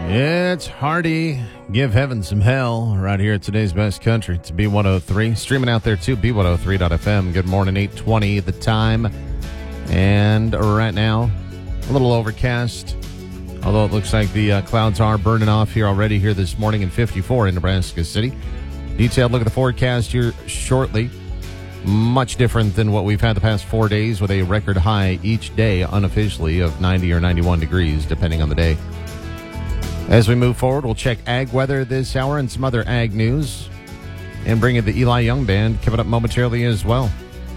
It's Hardy. Give heaven some hell right here at today's best country. It's B103. Streaming out there too, B103.fm. Good morning, 8:20 the time. And right now, a little overcast. Although it looks like the clouds are burning off here already here this morning in 54 in Nebraska City. Detailed look at the forecast here shortly. Much different than what we've had the past 4 days with a record high each day unofficially of 90 or 91 degrees depending on the day. As we move forward, we'll check ag weather this hour and some other ag news and bring in the Eli Young Band coming up momentarily as well.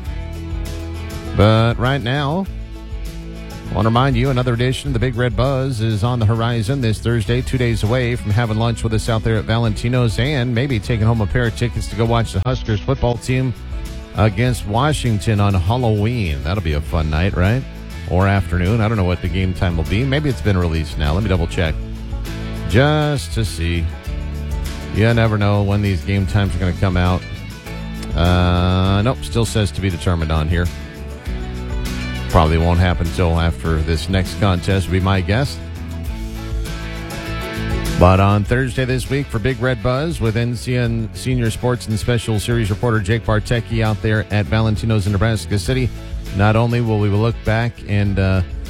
But right now, I want to remind you another edition of the Big Red Buzz is on the horizon this Thursday, 2 days away from having lunch with us out there at Valentino's and maybe taking home a pair of tickets to go watch the Huskers football team against Washington on Halloween. That'll be a fun night, right? Or afternoon. I don't know what the game time will be. Maybe it's been released now. Let me double check. Just to see. You never know when these game times are going to come out. Nope, still says to be determined on here. Probably won't happen until after this next contest, would be my guess. But on Thursday this week for Big Red Buzz with NCN Senior Sports and Special Series reporter Jake Bartecki out there at Valentino's in Nebraska City. Not only will we look back and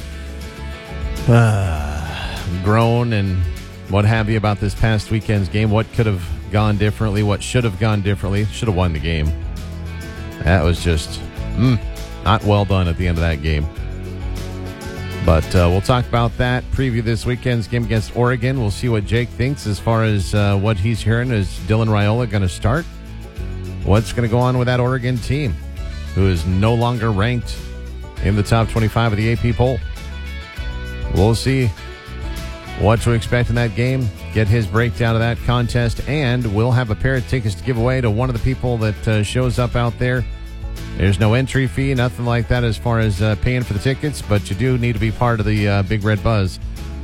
groan and what have you about this past weekend's game, what could have gone differently, what should have gone differently, should have won the game. That was just not well done at the end of that game. But we'll talk about that, preview this weekend's game against Oregon. We'll see what Jake thinks as far as what he's hearing. Is Dylan Raiola going to start? What's going to go on with that Oregon team, who is no longer ranked in the top 25 of the AP poll? We'll see what to expect in that game, get his breakdown of that contest, and we'll have a pair of tickets to give away to one of the people that shows up out there. There's no entry fee, nothing like that as far as paying for the tickets, but you do need to be part of the Big Red Buzz.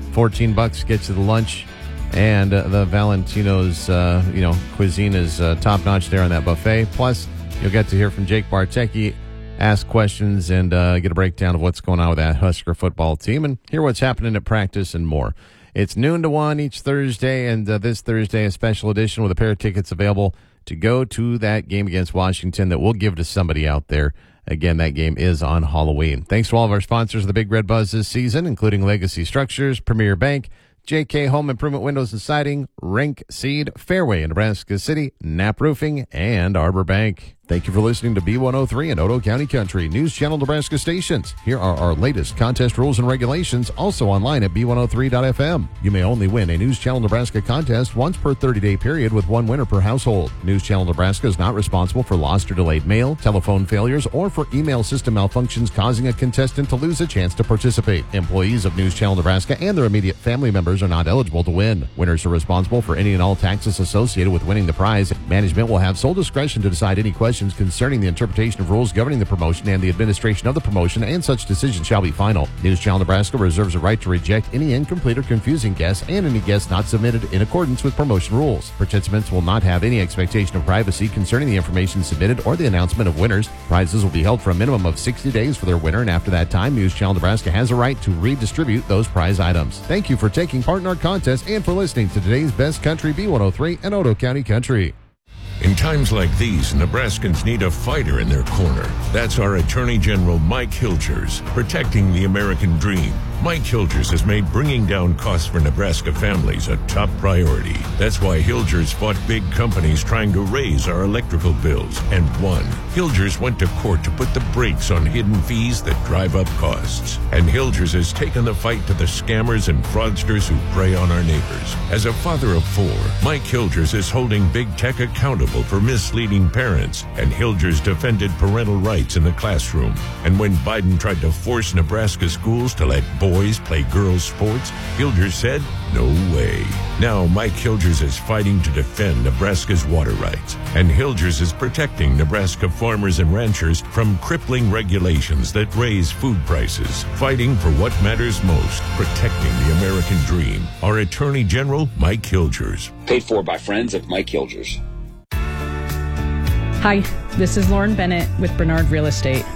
$14 gets you the lunch, and the Valentino's cuisine is top-notch there on that buffet. Plus, you'll get to hear from Jake Bartecki, ask questions, and get a breakdown of what's going on with that Husker football team, and hear what's happening at practice and more. It's noon to 1 each Thursday, and this Thursday a special edition with a pair of tickets available to go to that game against Washington that we'll give to somebody out there. Again, that game is on Halloween. Thanks to all of our sponsors of the Big Red Buzz this season, including Legacy Structures, Premier Bank, JK Home Improvement Windows and Siding, Rink Seed, Fairway in Nebraska City, Knapp Roofing, and Arbor Bank. Thank you for listening to B103 and Otoe County Country News Channel Nebraska stations. Here are our latest contest rules and regulations, also online at B103.fm. You may only win a News Channel Nebraska contest once per 30-day period with one winner per household. News Channel Nebraska is not responsible for lost or delayed mail, telephone failures, or for email system malfunctions causing a contestant to lose a chance to participate. Employees of News Channel Nebraska and their immediate family members are not eligible to win. Winners are responsible for any and all taxes associated with winning the prize. Management will have sole discretion to decide any questions concerning the interpretation of rules governing the promotion and the administration of the promotion, and such decisions shall be final. News Channel Nebraska reserves a right to reject any incomplete or confusing guess and any guess not submitted in accordance with promotion rules. Participants will not have any expectation of privacy concerning the information submitted or the announcement of winners. Prizes will be held for a minimum of 60 days for their winner, and after that time, News Channel Nebraska has a right to redistribute those prize items. Thank you for taking part in our contest and for listening to today's Best Country B103 and Otoe County Country. In times like these, Nebraskans need a fighter in their corner. That's our Attorney General Mike Hilgers, protecting the American dream. Mike Hilgers has made bringing down costs for Nebraska families a top priority. That's why Hilgers fought big companies trying to raise our electrical bills and won. Hilgers went to court to put the brakes on hidden fees that drive up costs. And Hilgers has taken the fight to the scammers and fraudsters who prey on our neighbors. As a father of four, Mike Hilgers is holding big tech accountable for misleading parents, and Hilgers defended parental rights in the classroom. And when Biden tried to force Nebraska schools to let boys play girls' sports, Hilgers said, no way. Now Mike Hilgers is fighting to defend Nebraska's water rights, and Hilgers is protecting Nebraska farmers and ranchers from crippling regulations that raise food prices, fighting for what matters most, protecting the American dream. Our Attorney General, Mike Hilgers. Paid for by friends of Mike Hilgers. Hi, this is Lauren Bennett with Bernard Real Estate.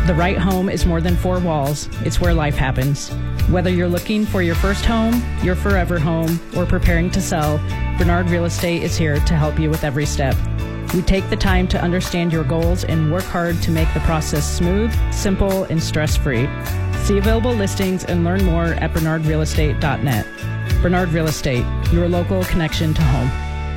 The right home is more than four walls. It's where life happens. Whether you're looking for your first home, your forever home, or preparing to sell, Bernard Real Estate is here to help you with every step. We take the time to understand your goals and work hard to make the process smooth, simple, and stress-free. See available listings and learn more at bernardrealestate.net. Bernard Real Estate, your local connection to home.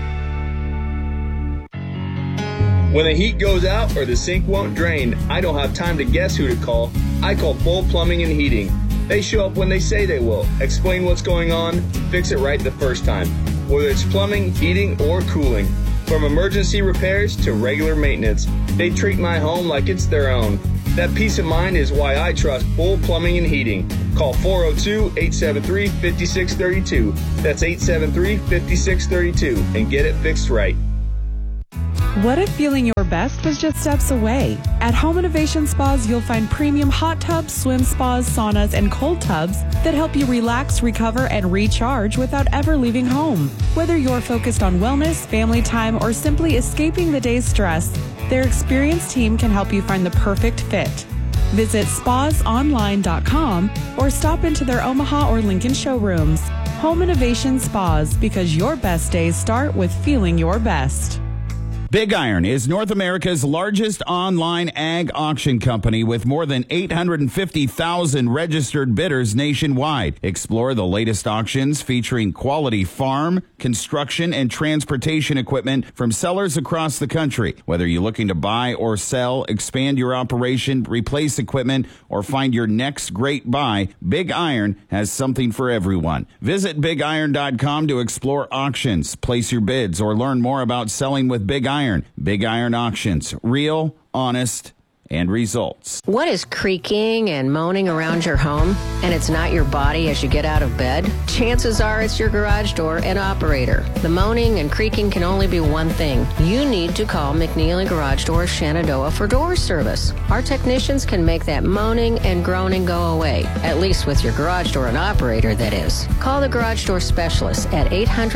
When the heat goes out or the sink won't drain, I don't have time to guess who to call. I call Full Plumbing and Heating. They show up when they say they will, explain what's going on, fix it right the first time. Whether it's plumbing, heating, or cooling. From emergency repairs to regular maintenance, they treat my home like it's their own. That peace of mind is why I trust Full Plumbing and Heating. Call 402-873-5632. That's 873-5632 and get it fixed right. What if feeling your best was just steps away? At Home Innovation Spas, you'll find premium hot tubs, swim spas, saunas, and cold tubs that help you relax, recover, and recharge without ever leaving home. Whether you're focused on wellness, family time, or simply escaping the day's stress, their experienced team can help you find the perfect fit. Visit spasonline.com or stop into their Omaha or Lincoln showrooms. Home Innovation Spas, because your best days start with feeling your best. Big Iron is North America's largest online ag auction company with more than 850,000 registered bidders nationwide. Explore the latest auctions featuring quality farm, construction, and transportation equipment from sellers across the country. Whether you're looking to buy or sell, expand your operation, replace equipment, or find your next great buy, Big Iron has something for everyone. Visit BigIron.com to explore auctions, place your bids, or learn more about selling with Big Iron. Big Iron Auctions. Real, honest, and results. What is creaking and moaning around your home, and it's not your body as you get out of bed? Chances are it's your garage door and operator. The moaning and creaking can only be one thing. You need to call McNeely Garage Doors Shenandoah for door service. Our technicians can make that moaning and groaning go away, at least with your garage door and operator, that is. Call the garage door specialist at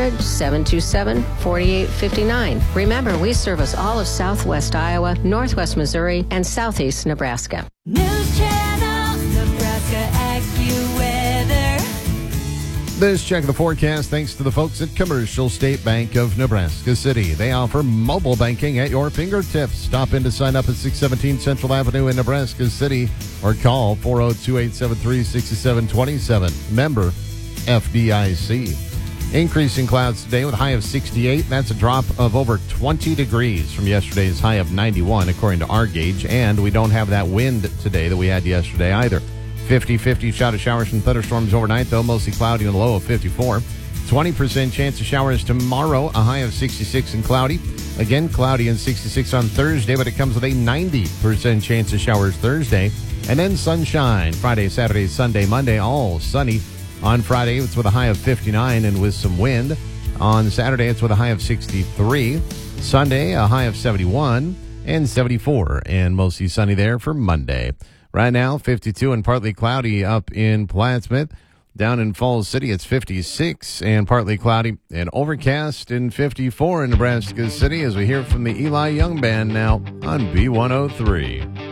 800-727-4859. Remember, we service all of Southwest Iowa, Northwest Missouri, and Southeast Nebraska. News Channel, Nebraska AccuWeather. This check of the forecast thanks to the folks at Commercial State Bank of Nebraska City. They offer mobile banking at your fingertips. Stop in to sign up at 617 Central Avenue in Nebraska City or call 402-873-6727. Member FDIC. Increasing clouds today with a high of 68. That's a drop of over 20 degrees from yesterday's high of 91, according to our gauge. And we don't have that wind today that we had yesterday either. 50-50 shot of showers and thunderstorms overnight, though mostly cloudy and a low of 54. 20% chance of showers tomorrow, a high of 66 and cloudy. Again, cloudy and 66 on Thursday, but it comes with a 90% chance of showers Thursday. And then sunshine Friday, Saturday, Sunday, Monday, all sunny. On Friday, it's with a high of 59 and with some wind. On Saturday, it's with a high of 63. Sunday, a high of 71 and 74. And mostly sunny there for Monday. Right now, 52 and partly cloudy up in Plattsmouth. Down in Falls City, it's 56 and partly cloudy and overcast and 54 in Nebraska City as we hear from the Eli Young Band now on B103.